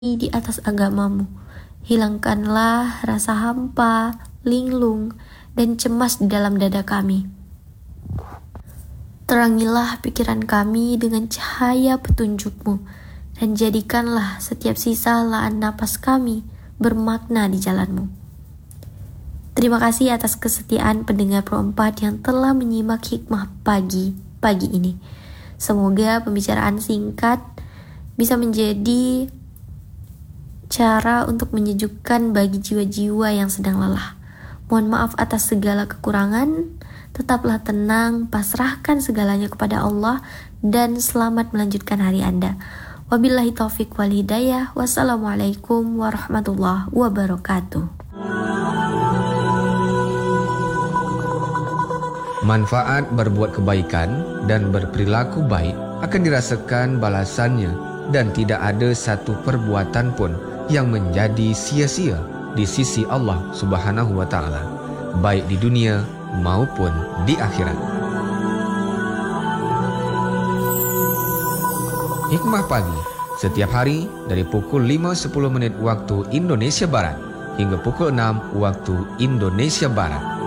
di atas agamamu. Hilangkanlah rasa hampa, linglung, dan cemas di dalam dada kami. Terangilah pikiran kami dengan cahaya petunjuk-Mu, dan jadikanlah setiap sisa laan napas kami bermakna di jalan-Mu. Terima kasih atas kesetiaan pendengar Pro 4 yang telah menyimak hikmah pagi ini. Semoga pembicaraan singkat bisa menjadi cara untuk menyejukkan bagi jiwa-jiwa yang sedang lelah. Mohon maaf atas segala kekurangan. Tetaplah tenang, pasrahkan segalanya kepada Allah, dan selamat melanjutkan hari Anda. Wabillahi taufik wal hidayah. Wassalamualaikum warahmatullahi wabarakatuh. Manfaat berbuat kebaikan dan berperilaku baik akan dirasakan balasannya, dan tidak ada satu perbuatan pun yang menjadi sia-sia di sisi Allah Subhanahu wa Ta'ala, baik di dunia maupun di akhirat. Hikmah pagi setiap hari dari pukul 5.10 waktu Indonesia Barat hingga pukul 6 waktu Indonesia Barat.